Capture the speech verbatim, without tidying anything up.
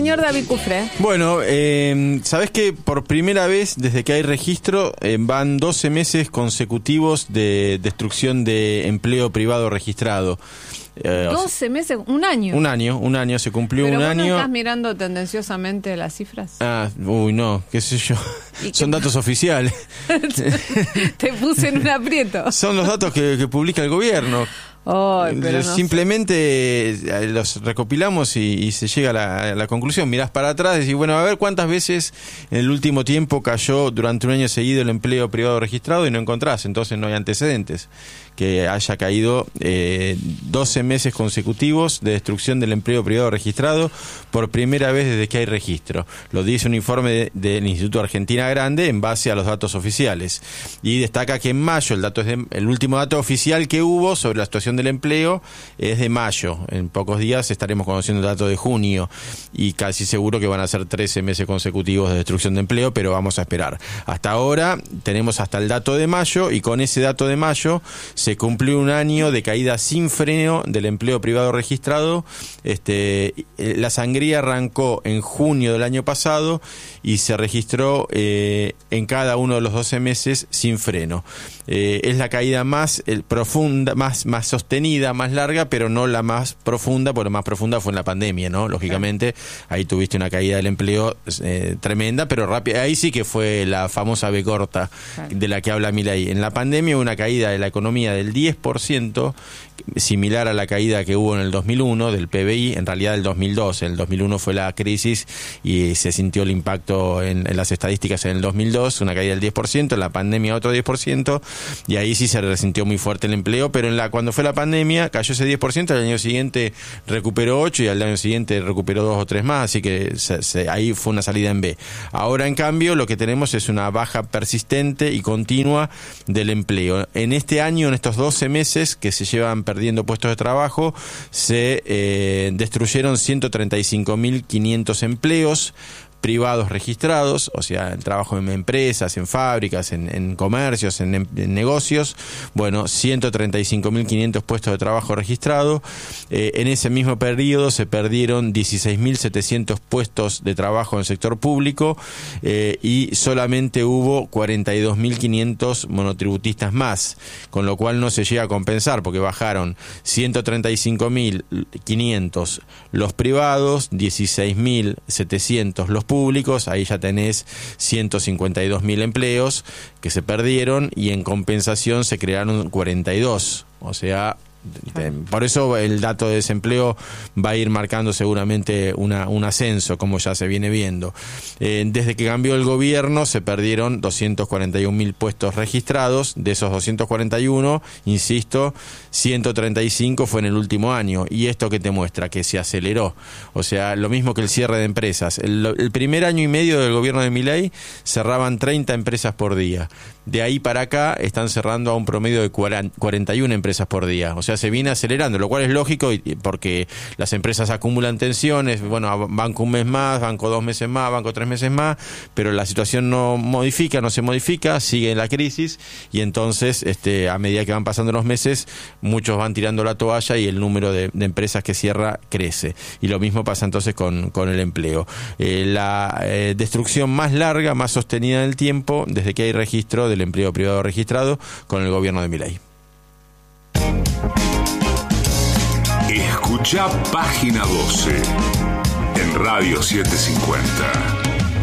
señor David Cufré. Bueno, eh, ¿sabés que por primera vez desde que hay registro eh, van doce meses consecutivos de destrucción de empleo privado registrado? Eh, doce meses, un año. Un año, un año, se cumplió ¿Pero un vos año. no estás mirando tendenciosamente las cifras? Ah, uy, no, qué sé yo. Son datos oficiales. Te puse en un aprieto. Son los datos que, que publica el gobierno. Oh, pero no Simplemente sé. Los recopilamos y, y se llega a la, a la conclusión. Mirás para atrás y decís, bueno, a ver cuántas veces en el último tiempo cayó durante un año seguido el empleo privado registrado y no encontrás, entonces no hay antecedentes que haya caído eh, doce meses consecutivos de destrucción del empleo privado registrado por primera vez desde que hay registro. Lo dice un informe de, del Instituto Argentina Grande en base a los datos oficiales. Y destaca que en mayo, el dato es de, el último dato oficial que hubo sobre la situación del empleo es de mayo. En pocos días estaremos conociendo el dato de junio y casi seguro que van a ser trece meses consecutivos de destrucción de empleo, pero vamos a esperar. Hasta ahora tenemos hasta el dato de mayo y con ese dato de mayo se cumplió un año de caída sin freno del empleo privado registrado. Este, la sangría arrancó en junio del año pasado y se registró eh, en cada uno de los doce meses sin freno. Eh, es la caída más eh, profunda, más, más sostenida, más larga, pero no la más profunda, porque la más profunda fue en la pandemia, ¿no? Lógicamente, ahí tuviste una caída del empleo eh, tremenda, pero rápida. Ahí sí que fue la famosa B corta de la que habla Milei. En la pandemia hubo una caída de la economía del diez por ciento, similar a la caída que hubo en el dos mil uno del P B I, en realidad del dos mil dos. En el dos mil uno fue la crisis y se sintió el impacto en, en las estadísticas en el dos mil dos, una caída del diez por ciento, en la pandemia otro diez por ciento, y ahí sí se resintió muy fuerte el empleo, pero en la cuando fue la pandemia cayó ese diez por ciento, al año siguiente recuperó ocho y al año siguiente recuperó dos o tres más, así que se, se, ahí fue una salida en B. Ahora, en cambio, lo que tenemos es una baja persistente y continua del empleo. En este año, en estos doce meses que se llevan perdiendo puestos de trabajo, se eh, destruyeron ciento treinta y cinco mil quinientos empleos privados registrados, o sea, el trabajo en empresas, en fábricas, en, en comercios, en, en negocios. Bueno, ciento treinta y cinco mil quinientos puestos de trabajo registrados. Eh, en ese mismo periodo se perdieron dieciséis mil setecientos puestos de trabajo en el sector público eh, y solamente hubo cuarenta y dos mil quinientos monotributistas más, con lo cual no se llega a compensar porque bajaron ciento treinta y cinco mil quinientos los privados, dieciséis mil setecientos los públicos, ahí ya tenés ciento cincuenta y dos mil empleos que se perdieron y en compensación se crearon cuarenta y dos, o sea, por eso el dato de desempleo va a ir marcando seguramente una, un ascenso, como ya se viene viendo. Eh, desde que cambió el gobierno se perdieron doscientos cuarenta y un mil puestos registrados. De esos doscientos cuarenta y uno, insisto, ciento treinta y cinco fue en el último año. ¿Y esto qué te muestra? Que se aceleró. O sea, lo mismo que el cierre de empresas. El, el primer año y medio del gobierno de Milei cerraban treinta empresas por día. De ahí para acá están cerrando a un promedio de cuarenta y una empresas por día. O sea, se viene acelerando, lo cual es lógico porque las empresas acumulan tensiones. Bueno, banco un mes más, banco dos meses más, banco tres meses más, pero la situación no modifica, no se modifica, sigue la crisis y entonces este, a medida que van pasando los meses, muchos van tirando la toalla y el número de, de empresas que cierra crece. Y lo mismo pasa entonces con, con el empleo. Eh, la eh, destrucción más larga, más sostenida en el tiempo, desde que hay registro del empleo privado registrado con el gobierno de Milei. Escucha Página doce en Radio setecientos cincuenta.